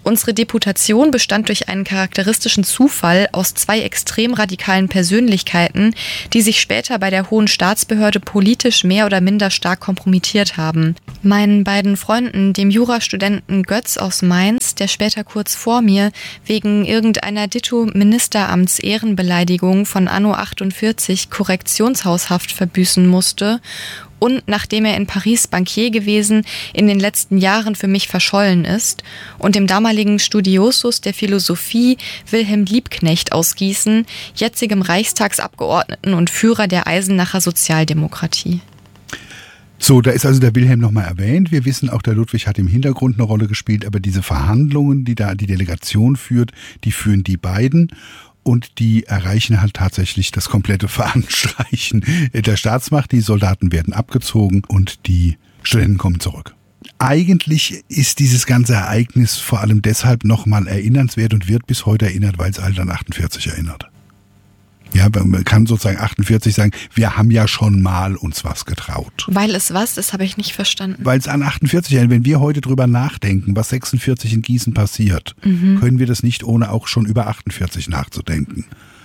S1: Unsere Deputation bestand durch einen charakteristischen Zufall aus zwei extrem radikalen Persönlichkeiten, die sich später bei der Hohen Staatsbehörde politisch mehr oder minder stark kompromittiert haben. Meinen beiden Freunden, dem Jurastudenten Götz aus Mainz, der später kurz vor mir wegen irgendeiner Ditto-Ministeramts-Ehrenbeleidigung von Anno achtundvierzig Korrektionshaushaft verbüßen musste, und nachdem er in Paris Bankier gewesen, in den letzten Jahren für mich verschollen ist, und dem damaligen Studiosus der Philosophie Wilhelm Liebknecht aus Gießen, jetzigem Reichstagsabgeordneten und Führer der Eisenacher Sozialdemokratie.
S2: So, da ist also der Wilhelm nochmal erwähnt. Wir wissen auch, der Ludwig hat im Hintergrund eine Rolle gespielt, aber diese Verhandlungen, die da die Delegation führt, die führen die beiden. Und die erreichen halt tatsächlich das komplette Veranstreichen der Staatsmacht. Die Soldaten werden abgezogen und die Studenten kommen zurück. Eigentlich ist dieses ganze Ereignis vor allem deshalb nochmal erinnernswert und wird bis heute erinnert, weil es halt an achtundvierzig erinnert. Ja, man kann sozusagen achtundvierzig sagen, wir haben ja schon mal uns was getraut.
S1: Weil es was? Das habe ich nicht verstanden.
S2: Weil es an achtundvierzig erinnert. Wenn wir heute drüber nachdenken, was sechsundvierzig in Gießen passiert, mhm. können wir das nicht, ohne auch schon über achtundvierzig nachzudenken.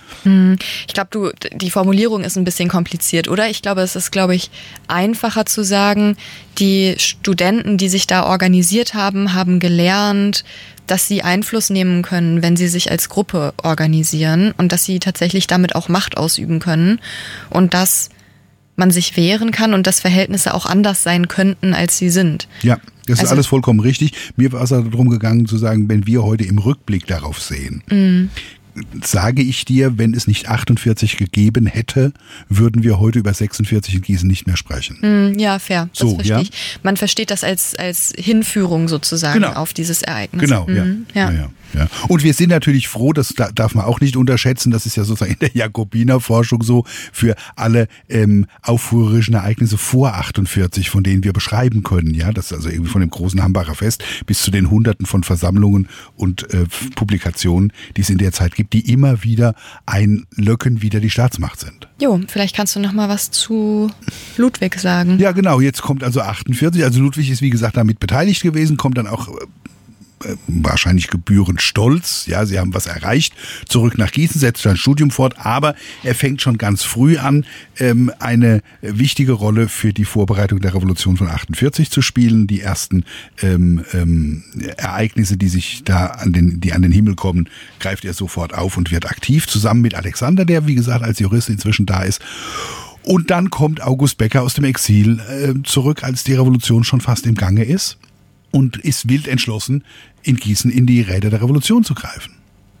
S1: Ich glaube, du, die Formulierung ist ein bisschen kompliziert, oder? Ich glaube, es ist, glaube ich, einfacher zu sagen, die Studenten, die sich da organisiert haben, haben gelernt, dass sie Einfluss nehmen können, wenn sie sich als Gruppe organisieren und dass sie tatsächlich damit auch Macht ausüben können und dass man sich wehren kann und dass Verhältnisse auch anders sein könnten, als sie sind.
S2: Ja, das
S1: also,
S2: ist alles vollkommen richtig. Mir war es also darum gegangen zu sagen, wenn wir heute im Rückblick darauf sehen, mhm. sage ich dir, wenn es nicht achtundvierzig gegeben hätte, würden wir heute über sechsundvierzig in Gießen nicht mehr sprechen.
S1: Ja, fair. Das
S2: so,
S1: verstehe
S2: ja?
S1: ich. Man versteht das als, als Hinführung sozusagen genau. auf dieses Ereignis.
S2: Genau, ja.
S1: Mhm, ja.
S2: Ja, ja, ja. Und wir sind natürlich froh, das darf man auch nicht unterschätzen, das ist ja sozusagen in der Jakobinerforschung so, für alle ähm, aufrührerischen Ereignisse vor achtundvierzig, von denen wir beschreiben können. Ja, das ist also irgendwie von dem großen Hambacher Fest bis zu den Hunderten von Versammlungen und äh, Publikationen, die es in der Zeit gibt, die immer wieder einlöcken, wieder die Staatsmacht sind.
S1: Jo, vielleicht kannst du noch mal was zu Ludwig sagen.
S2: Ja, genau, jetzt kommt also achtundvierzig, also Ludwig ist wie gesagt damit beteiligt gewesen, kommt dann auch äh, wahrscheinlich gebührend stolz, ja, sie haben was erreicht, zurück nach Gießen, setzt sein Studium fort, aber er fängt schon ganz früh an, ähm, eine wichtige Rolle für die Vorbereitung der Revolution von achtundvierzig zu spielen. Die ersten ähm, ähm, Ereignisse, die sich da an den, die an den Himmel kommen, greift er sofort auf und wird aktiv, zusammen mit Alexander, der wie gesagt als Jurist inzwischen da ist. Und dann kommt August Becker aus dem Exil äh, zurück, als die Revolution schon fast im Gange ist. Und ist wild entschlossen, in Gießen in die Räder der Revolution zu greifen.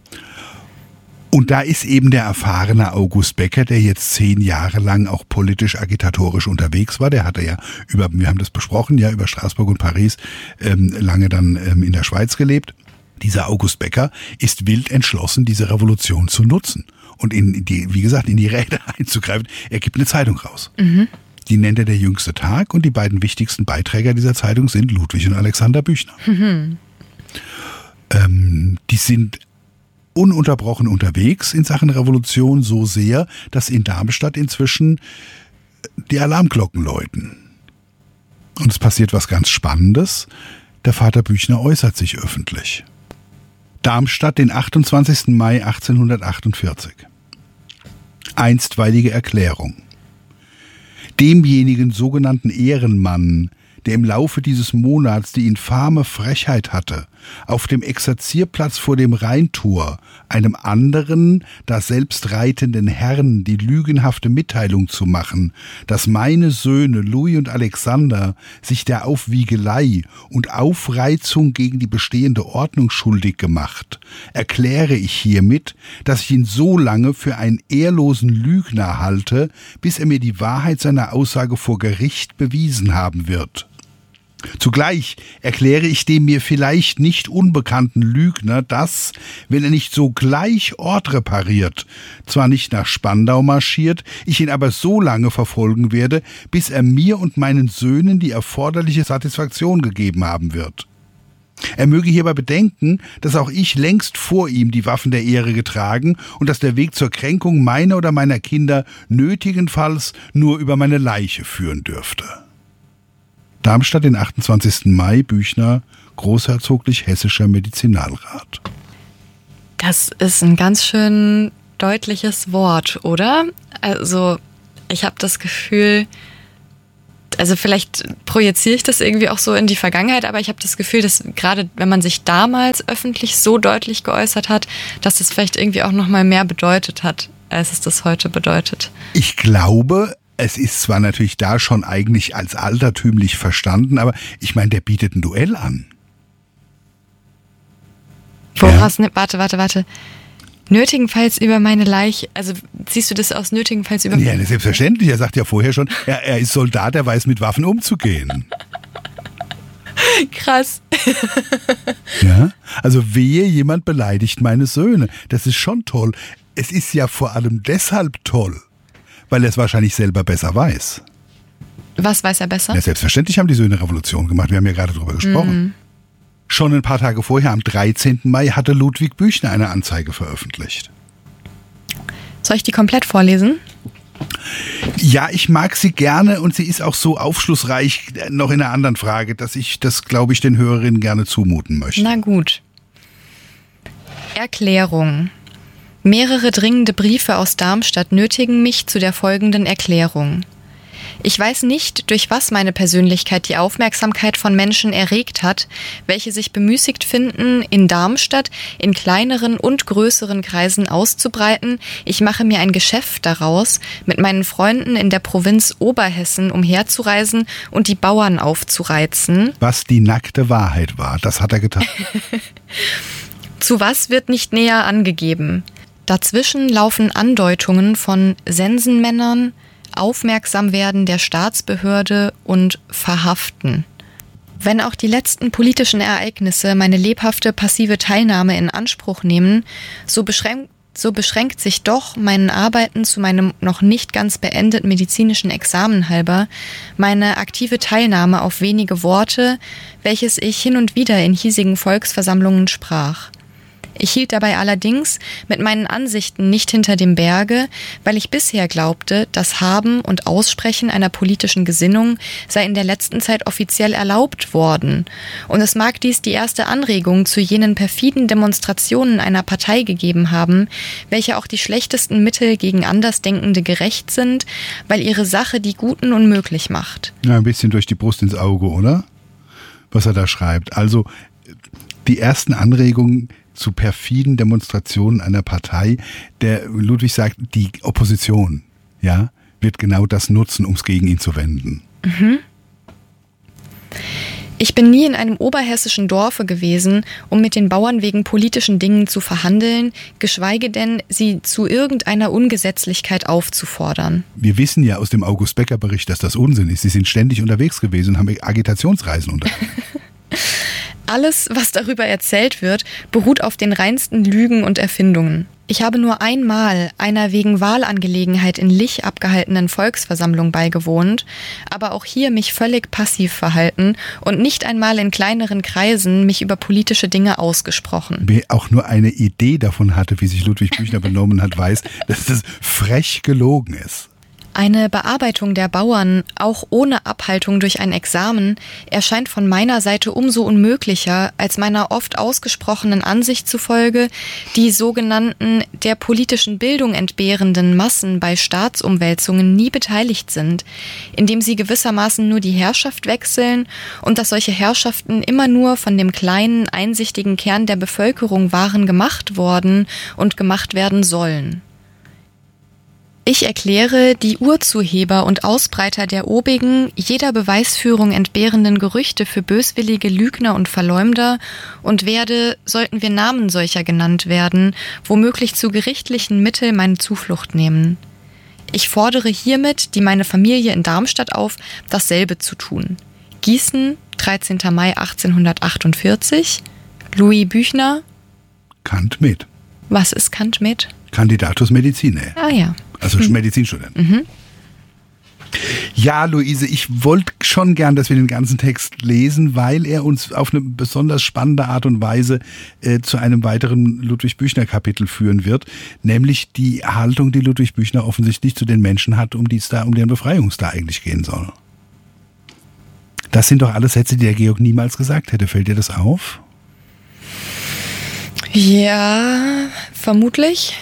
S2: Und da ist eben der erfahrene August Becker, der jetzt zehn Jahre lang auch politisch agitatorisch unterwegs war. Der hatte ja über, wir haben das besprochen, ja über Straßburg und Paris ähm, lange dann ähm, in der Schweiz gelebt. Dieser August Becker ist wild entschlossen, diese Revolution zu nutzen und in die, wie gesagt, in die Räder einzugreifen. Er gibt eine Zeitung raus. Mhm. Die nennt er Der jüngste Tag und die beiden wichtigsten Beiträger dieser Zeitung sind Ludwig und Alexander Büchner. Mhm. Ähm, die sind ununterbrochen unterwegs in Sachen Revolution, so sehr, dass in Darmstadt inzwischen die Alarmglocken läuten. Und es passiert was ganz Spannendes. Der Vater Büchner äußert sich öffentlich. Darmstadt, den achtundzwanzigsten Mai achtzehnhundertachtundvierzig. Einstweilige Erklärung. Demjenigen sogenannten Ehrenmann, der im Laufe dieses Monats die infame Frechheit hatte, auf dem Exerzierplatz vor dem Rheintor einem anderen, daselbst reitenden Herrn die lügenhafte Mitteilung zu machen, dass meine Söhne Louis und Alexander sich der Aufwiegelei und Aufreizung gegen die bestehende Ordnung schuldig gemacht, erkläre ich hiermit, dass ich ihn so lange für einen ehrlosen Lügner halte, bis er mir die Wahrheit seiner Aussage vor Gericht bewiesen haben wird. Zugleich erkläre ich dem mir vielleicht nicht unbekannten Lügner, dass, wenn er nicht sogleich Ort repariert, zwar nicht nach Spandau marschiert, ich ihn aber so lange verfolgen werde, bis er mir und meinen Söhnen die erforderliche Satisfaktion gegeben haben wird. Er möge hierbei bedenken, dass auch ich längst vor ihm die Waffen der Ehre getragen und dass der Weg zur Kränkung meiner oder meiner Kinder nötigenfalls nur über meine Leiche führen dürfte. Darmstadt, den achtundzwanzigsten Mai, Büchner, Großherzoglich-Hessischer Medizinalrat.
S1: Das ist ein ganz schön deutliches Wort, oder? Also ich habe das Gefühl, also vielleicht projiziere ich das irgendwie auch so in die Vergangenheit, aber ich habe das Gefühl, dass gerade wenn man sich damals öffentlich so deutlich geäußert hat, dass das vielleicht irgendwie auch noch mal mehr bedeutet hat, als es das heute bedeutet.
S2: Ich glaube, es ist zwar natürlich da schon eigentlich als altertümlich verstanden, aber ich meine, der bietet ein Duell an.
S1: Woraus, ja. Warte, warte, warte. Nötigenfalls über meine Leiche, also siehst du das aus nötigenfalls über...
S2: Ja, selbstverständlich. Er sagt ja vorher schon, er, er ist Soldat, er weiß mit Waffen umzugehen.
S1: Krass.
S2: Ja, also wehe, jemand beleidigt meine Söhne. Das ist schon toll. Es ist ja vor allem deshalb toll, weil er es wahrscheinlich selber besser weiß.
S1: Was weiß er besser?
S2: Ja, selbstverständlich haben die Söhne Revolution gemacht. Wir haben ja gerade drüber gesprochen. Mhm. Schon ein paar Tage vorher, am dreizehnten Mai, hatte Ludwig Büchner eine Anzeige veröffentlicht.
S1: Soll ich die komplett vorlesen?
S2: Ja, ich mag sie gerne und sie ist auch so aufschlussreich, noch in einer anderen Frage, dass ich das, glaube ich, den Hörerinnen gerne zumuten möchte.
S1: Na gut. Erklärung. Mehrere dringende Briefe aus Darmstadt nötigen mich zu der folgenden Erklärung. Ich weiß nicht, durch was meine Persönlichkeit die Aufmerksamkeit von Menschen erregt hat, welche sich bemüßigt finden, in Darmstadt in kleineren und größeren Kreisen auszubreiten. Ich mache mir ein Geschäft daraus, mit meinen Freunden in der Provinz Oberhessen umherzureisen und die Bauern aufzureizen.
S2: Was die nackte Wahrheit war, das hat er getan.
S1: Zu was wird nicht näher angegeben. Dazwischen laufen Andeutungen von Sensenmännern, Aufmerksamwerden der Staatsbehörde und Verhaften. Wenn auch die letzten politischen Ereignisse meine lebhafte passive Teilnahme in Anspruch nehmen, so beschränkt, so beschränkt sich doch meinen Arbeiten zu meinem noch nicht ganz beendeten medizinischen Examen halber meine aktive Teilnahme auf wenige Worte, welches ich hin und wieder in hiesigen Volksversammlungen sprach. Ich hielt dabei allerdings mit meinen Ansichten nicht hinter dem Berge, weil ich bisher glaubte, das Haben und Aussprechen einer politischen Gesinnung sei in der letzten Zeit offiziell erlaubt worden. Und es mag dies die erste Anregung zu jenen perfiden Demonstrationen einer Partei gegeben haben, welche auch die schlechtesten Mittel gegen Andersdenkende gerecht sind, weil ihre Sache die Guten unmöglich macht.
S2: Ja, ein bisschen durch die Brust ins Auge, oder? Was er da schreibt. Also die ersten Anregungen zu perfiden Demonstrationen einer Partei, der Ludwig sagt, die Opposition, ja, wird genau das nutzen, um es gegen ihn zu wenden.
S1: Mhm. Ich bin nie in einem oberhessischen Dorfe gewesen, um mit den Bauern wegen politischen Dingen zu verhandeln, geschweige denn, sie zu irgendeiner Ungesetzlichkeit aufzufordern.
S2: Wir wissen ja aus dem August-Becker-Bericht, dass das Unsinn ist. Sie sind ständig unterwegs gewesen und haben Agitationsreisen unternommen.
S1: Alles, was darüber erzählt wird, beruht auf den reinsten Lügen und Erfindungen. Ich habe nur einmal einer wegen Wahlangelegenheit in Lich abgehaltenen Volksversammlung beigewohnt, aber auch hier mich völlig passiv verhalten und nicht einmal in kleineren Kreisen mich über politische Dinge ausgesprochen.
S2: Wer auch nur eine Idee davon hatte, wie sich Ludwig Büchner benommen hat, weiß, dass das frech gelogen ist.
S1: Eine Bearbeitung der Bauern, auch ohne Abhaltung durch ein Examen, erscheint von meiner Seite umso unmöglicher, als meiner oft ausgesprochenen Ansicht zufolge die sogenannten der politischen Bildung entbehrenden Massen bei Staatsumwälzungen nie beteiligt sind, indem sie gewissermaßen nur die Herrschaft wechseln und dass solche Herrschaften immer nur von dem kleinen, einsichtigen Kern der Bevölkerung waren gemacht worden und gemacht werden sollen. Ich erkläre die Urzuheber und Ausbreiter der obigen, jeder Beweisführung entbehrenden Gerüchte für böswillige Lügner und Verleumder und werde, sollten wir Namen solcher genannt werden, womöglich zu gerichtlichen Mitteln meine Zuflucht nehmen. Ich fordere hiermit die meine Familie in Darmstadt auf, dasselbe zu tun. Gießen, dreizehnter Mai achtzehnhundertachtundvierzig, Louis Büchner.
S2: Cand. Med.
S1: Was ist Cand. Med?
S2: Candidatus Medicinae.
S1: Ah ja.
S2: Also
S1: hm.
S2: Medizinstudent.
S1: Mhm.
S2: Ja, Luise, ich wollte schon gern, dass wir den ganzen Text lesen, weil er uns auf eine besonders spannende Art und Weise äh, zu einem weiteren Ludwig Büchner-Kapitel führen wird, nämlich die Haltung, die Ludwig Büchner offensichtlich zu den Menschen hat, um die es da, um deren Befreiung es da eigentlich gehen soll. Das sind doch alles Sätze, die der Georg niemals gesagt hätte. Fällt dir das auf?
S1: Ja, vermutlich.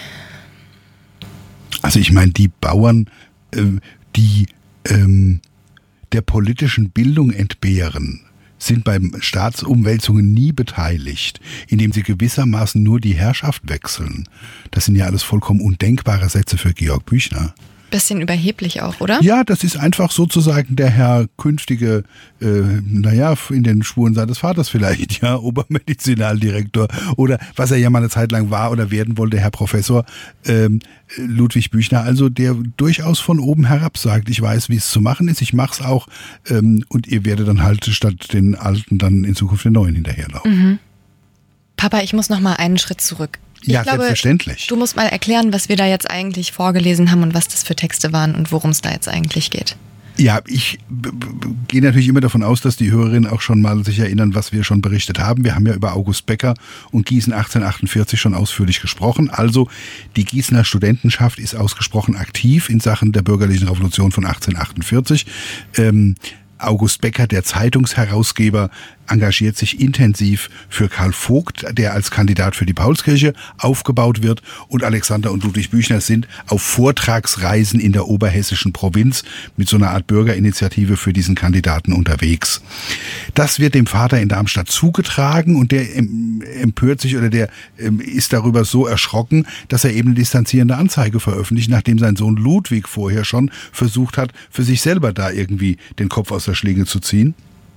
S2: Also ich meine, die Bauern, äh, die ähm, der politischen Bildung entbehren, sind beim Staatsumwälzungen nie beteiligt, indem sie gewissermaßen nur die Herrschaft wechseln. Das sind ja alles vollkommen undenkbare Sätze für Georg Büchner.
S1: Bisschen überheblich auch, oder?
S2: Ja, das ist einfach sozusagen der Herr künftige, äh, naja, in den Spuren seines Vaters vielleicht, ja, Obermedizinaldirektor oder was er ja mal eine Zeit lang war oder werden wollte, Herr Professor ähm, Ludwig Büchner, also der durchaus von oben herab sagt, ich weiß, wie es zu machen ist, ich mach's auch ähm, und ihr werdet dann halt statt den Alten dann in Zukunft den Neuen hinterherlaufen.
S1: Mhm. Papa, ich muss noch mal einen Schritt zurück. Ich
S2: ja,
S1: glaube,
S2: selbstverständlich.
S1: Du musst mal erklären, was wir da jetzt eigentlich vorgelesen haben und was das für Texte waren und worum es da jetzt eigentlich geht.
S2: Ja, ich b- b- gehe natürlich immer davon aus, dass die Hörerinnen auch schon mal sich erinnern, was wir schon berichtet haben. Wir haben ja über August Becker und Gießen achtzehnhundertachtundvierzig schon ausführlich gesprochen. Also die Gießener Studentenschaft ist ausgesprochen aktiv in Sachen der bürgerlichen Revolution von achtzehnhundertachtundvierzig. Ähm, August Becker, der Zeitungsherausgeber, engagiert sich intensiv für Karl Vogt, der als Kandidat für die Paulskirche aufgebaut wird. Und Alexander und Ludwig Büchner sind auf Vortragsreisen in der oberhessischen Provinz mit so einer Art Bürgerinitiative für diesen Kandidaten unterwegs. Das wird dem Vater in Darmstadt zugetragen und der empört sich oder der ist darüber so erschrocken, dass er eben eine distanzierende Anzeige veröffentlicht, nachdem sein Sohn Ludwig vorher schon versucht hat, für sich selber da irgendwie den Kopf aus der Schlinge zu ziehen.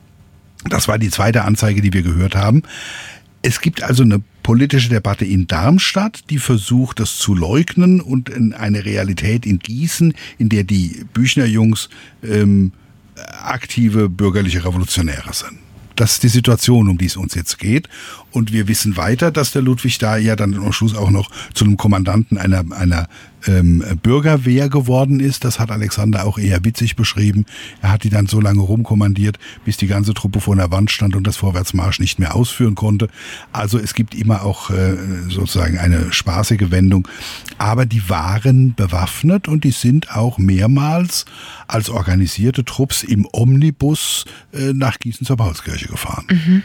S2: Das war die zweite Anzeige, die wir gehört haben. Es gibt also eine politische Debatte in Darmstadt, die versucht, das zu leugnen und eine Realität in Gießen, in der die Büchner-Jungs ähm, aktive bürgerliche Revolutionäre sind. Das ist die Situation, um die es uns jetzt geht. Und wir wissen weiter, dass der Ludwig da ja dann am Schluss auch noch zu einem Kommandanten einer, einer ähm, Bürgerwehr geworden ist. Das hat Alexander auch eher witzig beschrieben. Er hat die dann so lange rumkommandiert, bis die ganze Truppe vor einer Wand stand und das Vorwärtsmarsch nicht mehr ausführen konnte. Also es gibt immer auch äh, sozusagen eine spaßige Wendung. Aber die waren bewaffnet und die sind auch mehrmals als organisierte Trupps im Omnibus äh, nach Gießen zur Paulskirche gefahren.
S1: Mhm.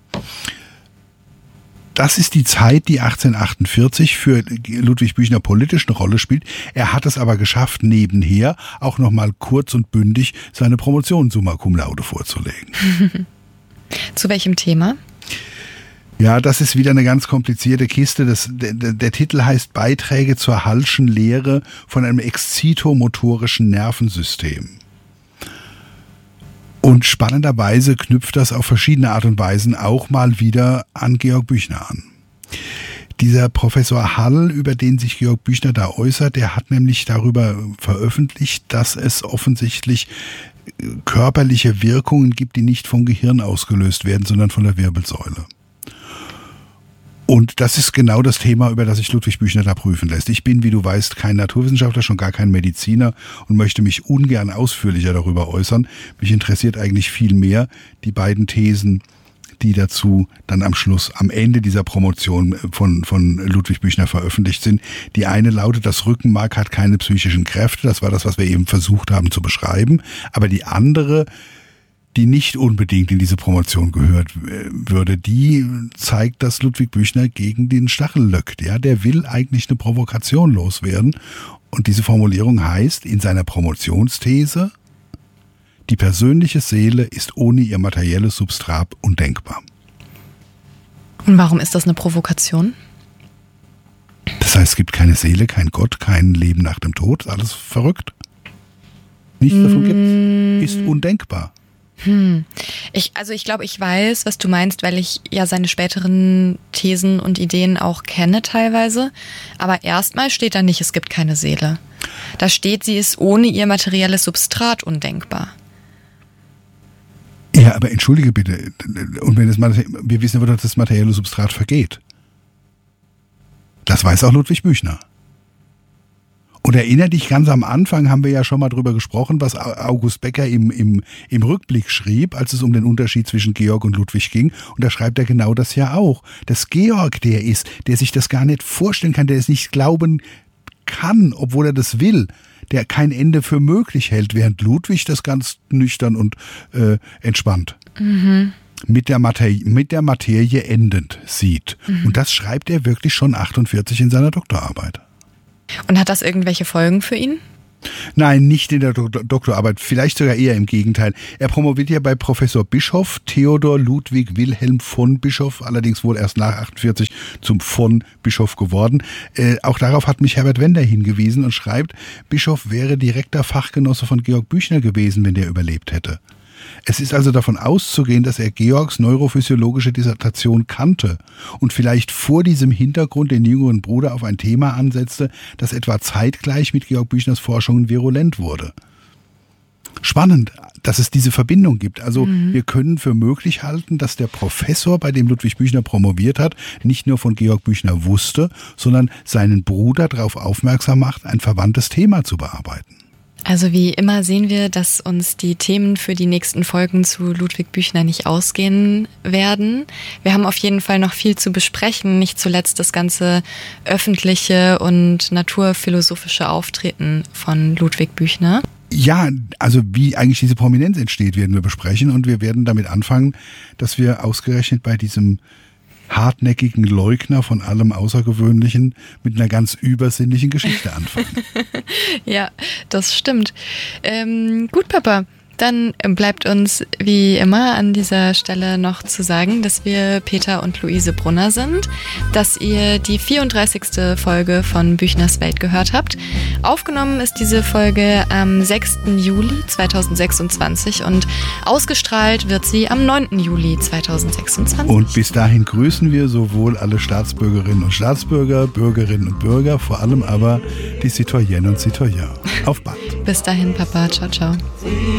S2: Das ist die Zeit, die achtzehnhundertachtundvierzig für Ludwig Büchner politisch eine Rolle spielt. Er hat es aber geschafft, nebenher auch nochmal kurz und bündig seine Promotion summa cum laude vorzulegen.
S1: Zu welchem Thema?
S2: Ja, das ist wieder eine ganz komplizierte Kiste. Das, der, der Titel heißt Beiträge zur Hallschen Lehre von einem exzitomotorischen Nervensystem. Und spannenderweise knüpft das auf verschiedene Art und Weisen auch mal wieder an Georg Büchner an. Dieser Professor Hall, über den sich Georg Büchner da äußert, der hat nämlich darüber veröffentlicht, dass es offensichtlich körperliche Wirkungen gibt, die nicht vom Gehirn ausgelöst werden, sondern von der Wirbelsäule. Und das ist genau das Thema, über das sich Ludwig Büchner da prüfen lässt. Ich bin, wie du weißt, kein Naturwissenschaftler, schon gar kein Mediziner und möchte mich ungern ausführlicher darüber äußern. Mich interessiert eigentlich viel mehr die beiden Thesen, die dazu dann am Schluss, am Ende dieser Promotion von, von Ludwig Büchner veröffentlicht sind. Die eine lautet, das Rückenmark hat keine psychischen Kräfte. Das war das, was wir eben versucht haben zu beschreiben. Aber die andere, die nicht unbedingt in diese Promotion gehört würde, die zeigt, dass Ludwig Büchner gegen den Stachel löckt. Ja, der will eigentlich eine Provokation loswerden. Und diese Formulierung heißt in seiner Promotionsthese, die persönliche Seele ist ohne ihr materielles Substrat undenkbar.
S1: Und warum ist das eine Provokation?
S2: Das heißt, es gibt keine Seele, kein Gott, kein Leben nach dem Tod, alles verrückt. Nichts mm. davon gibt, ist undenkbar.
S1: Hm. Ich, also ich glaube, ich weiß, was du meinst, weil ich ja seine späteren Thesen und Ideen auch kenne teilweise. Aber erstmal steht da nicht, es gibt keine Seele. Da steht, sie ist ohne ihr materielles Substrat undenkbar.
S2: Ja, aber entschuldige bitte. Und wenn das wir wissen aber, dass das materielle Substrat vergeht. Das weiß auch Ludwig Büchner. Und erinnere dich, ganz am Anfang haben wir ja schon mal drüber gesprochen, was August Becker im, im, im Rückblick schrieb, als es um den Unterschied zwischen Georg und Ludwig ging. Und da schreibt er genau das ja auch. Dass Georg der ist, der sich das gar nicht vorstellen kann, der es nicht glauben kann, obwohl er das will, der kein Ende für möglich hält, während Ludwig das ganz nüchtern und äh, entspannt mhm. mit der Materie, mit der Materie endend sieht. Mhm. Und das schreibt er wirklich schon achtundvierzig in seiner Doktorarbeit.
S1: Und hat das irgendwelche Folgen für ihn?
S2: Nein, nicht in der Dok- Doktorarbeit, vielleicht sogar eher im Gegenteil. Er promoviert ja bei Professor Bischoff, Theodor Ludwig Wilhelm von Bischoff, allerdings wohl erst nach achtundvierzig zum von Bischoff geworden. Äh, auch darauf hat mich Herbert Wender hingewiesen und schreibt, Bischoff wäre direkter Fachgenosse von Georg Büchner gewesen, wenn der überlebt hätte. Es ist also davon auszugehen, dass er Georgs neurophysiologische Dissertation kannte und vielleicht vor diesem Hintergrund den jüngeren Bruder auf ein Thema ansetzte, das etwa zeitgleich mit Georg Büchners Forschungen virulent wurde. Spannend, dass es diese Verbindung gibt. Also mhm. wir können für möglich halten, dass der Professor, bei dem Ludwig Büchner promoviert hat, nicht nur von Georg Büchner wusste, sondern seinen Bruder darauf aufmerksam macht, ein verwandtes Thema zu bearbeiten.
S1: Also wie immer sehen wir, dass uns die Themen für die nächsten Folgen zu Ludwig Büchner nicht ausgehen werden. Wir haben auf jeden Fall noch viel zu besprechen, nicht zuletzt das ganze öffentliche und naturphilosophische Auftreten von Ludwig Büchner.
S2: Ja, also wie eigentlich diese Prominenz entsteht, werden wir besprechen und wir werden damit anfangen, dass wir ausgerechnet bei diesem hartnäckigen Leugner von allem Außergewöhnlichen mit einer ganz übersinnlichen Geschichte anfangen.
S1: Ja, das stimmt. Ähm, gut, Papa. Dann bleibt uns wie immer an dieser Stelle noch zu sagen, dass wir Peter und Luise Brunner sind, dass ihr die vierunddreißigste Folge von Büchners Welt gehört habt. Aufgenommen ist diese Folge am sechsten Juli zweitausendsechsundzwanzig und ausgestrahlt wird sie am neunten Juli zweitausendsechsundzwanzig.
S2: Und bis dahin grüßen wir sowohl alle Staatsbürgerinnen und Staatsbürger, Bürgerinnen und Bürger, vor allem aber die Citoyennes und Citoyens. Auf bald.
S1: Bis dahin, Papa. Ciao, ciao.